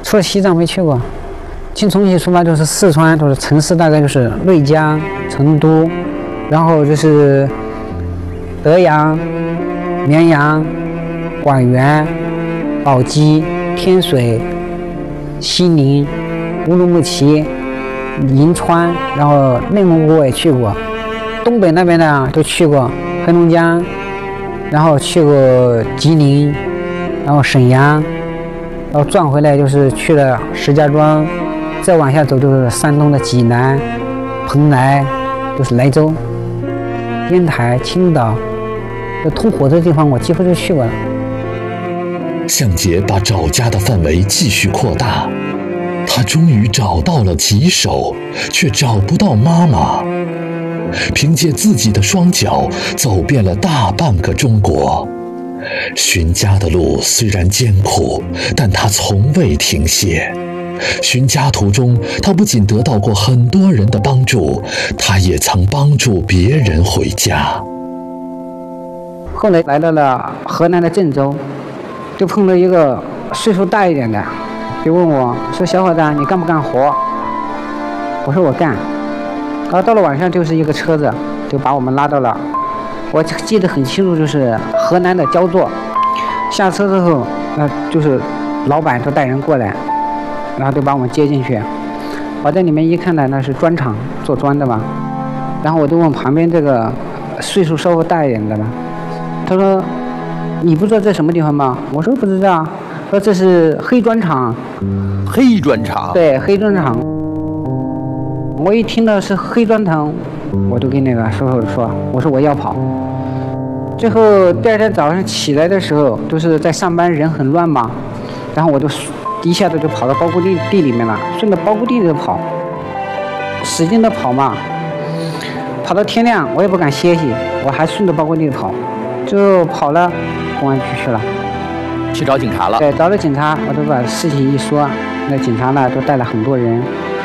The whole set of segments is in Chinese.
除了西藏没去过。从重庆出发就是四川，就是城市大概就是内江、成都，然后就是德阳、绵阳、广元、宝鸡、天水、西宁、乌鲁木齐、银川，然后内蒙古我也去过，东北那边呢都去过，黑龙江，然后去过吉林，然后沈阳，然后转回来就是去了石家庄，再往下走就是山东的济南、蓬莱，都是莱州、烟台、青岛，这通火车的地方我几乎都去过了。 向杰把找家的范围继续扩大，他终于找到了吉首，却找不到妈妈。凭借自己的双脚，走遍了大半个中国。寻家的路虽然艰苦，但他从未停歇。寻家途中，他不仅得到过很多人的帮助，他也曾帮助别人回家。 后来来到了河南的郑州，就碰到一个岁数大一点的，就问我说：“小伙子，你干不干活？”我说：“我干。”然后到了晚上，就是一个车子就把我们拉到了，我记得很清楚，就是河南的焦作。下车之后，那就是老板都带人过来，然后就把我们接进去。我在里面一看呢，那是砖厂做砖的嘛。然后我就问旁边这个岁数稍微大一点的嘛，他说：“你不知道这什么地方吗？”我说：“不知道。”说：“这是黑砖厂。” 黑砖厂？对， 黑砖厂。我一听到是黑砖厂，我就跟那个售后说：“我说我要跑。”最后第二天早上起来的时候，就是在上班，人很乱嘛，然后我就一下子就跑到包谷地里面了，顺着包谷地里跑，使劲的跑嘛，跑到天亮，我也不敢歇息，我还顺着包谷地跑，就跑了公安局去了， 去找警察了。 对，找了警察，我都把事情一说，那警察呢都带了很多人，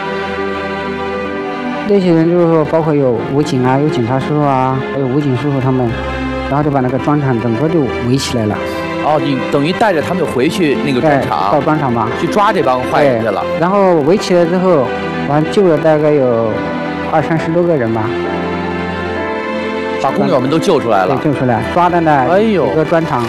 那些人就是说包括有武警啊，有警察叔叔啊，还有武警叔叔他们，然后就把那个砖厂整个就围起来了。 哦，你等于带着他们回去那个砖厂， 到砖厂吧， 去抓这帮坏人去了。 然后围起来之后，完救了大概有20-30多个人吧， 把工友们都救出来了。 对，救出来，抓的呢，一个砖厂。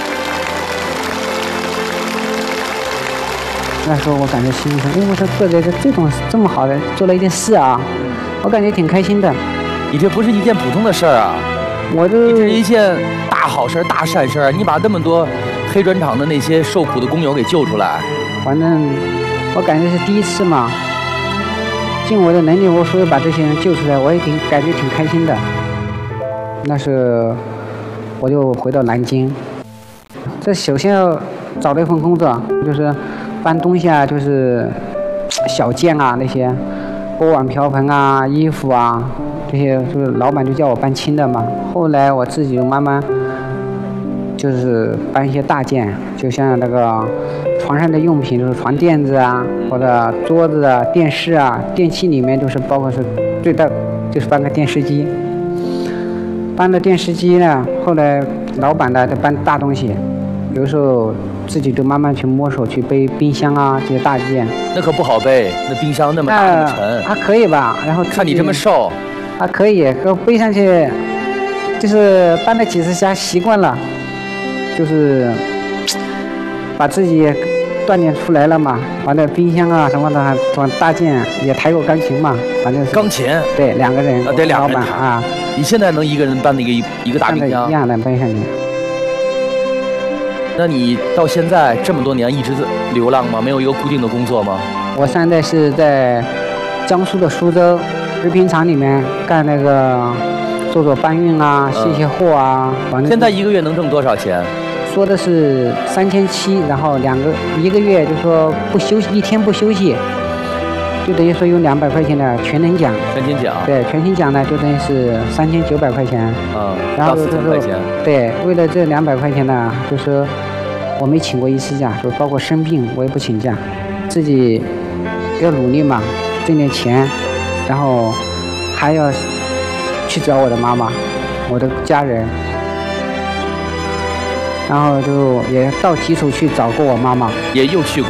那时候我感觉心里说，我说做这么好的，做了一件事啊，我感觉挺开心的。 你这不是一件普通的事儿啊，你这是一件大好事、大善事。你把那么多黑砖厂的那些受苦的工友给救出来， 反正我感觉是第一次嘛，尽我的能力，我所以把这些人救出来，我也感觉挺开心的。那是我就回到南京，这首先要找到一份工作，就是搬东西啊，就是小件啊那些，锅碗瓢盆啊、衣服啊这些，就是老板就叫我搬轻的嘛。后来我自己就慢慢就是搬一些大件，就像那个床上的用品，就是床垫子啊，或者桌子啊、电视啊，电器里面就是包括是最大就是搬个电视机。搬了电视机呢，后来老板呢就搬大东西，有时候自己就慢慢去摸索，去背冰箱啊这些大件。 那可不好背，那冰箱那么大那么沉。 还可以吧，然后看你这么瘦， 还可以，背上去，就是搬了几次下习惯了，就是把自己锻炼出来了嘛。完了冰箱啊什么的，大件也抬过钢琴嘛，反正是钢琴。 对，2个人， 得2个人啊。 你现在能一个人搬一个大冰箱？ 一样的搬上去。 那你到现在这么多年一直流浪吗？没有一个固定的工作吗？ 我现在是在江苏的苏州食品厂里面干那个做搬运啊、卸货啊。 现在一个月能挣多少钱？ 说的是3700，然后一个月就说不休息，1天不休息，就等于说有200块钱的全能奖。 全勤奖。 对，全勤奖呢就等于是3900块钱。然后到4000块钱。 对，为了这200块钱呢，就是我没请过一次假，就包括生病我也不请假，自己要努力嘛，挣点钱，然后还要去找我的妈妈，我的家人。然后就也到吉首去找过我妈妈， 也又去过。